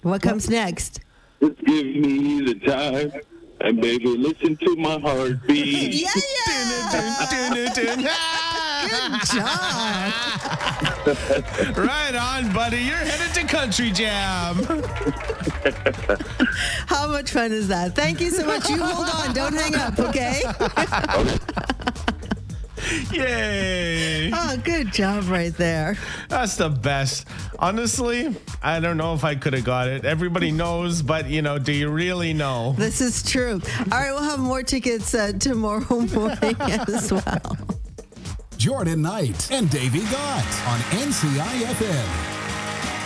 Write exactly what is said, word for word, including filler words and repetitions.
What comes next? Just give me the time. And baby, listen to my heartbeat. Yeah, yeah. Good job. Right on, buddy. You're headed to Country Jam. How much fun is that? Thank you so much. You hold on. Don't hang up, okay? Yay. Oh, good job right there. That's the best. Honestly, I don't know if I could have got it. Everybody knows, but, you know, do you really know? This is true. All right, we'll have more tickets uh, tomorrow morning as well. Jordan Knight and Davey Gott on N C I F M.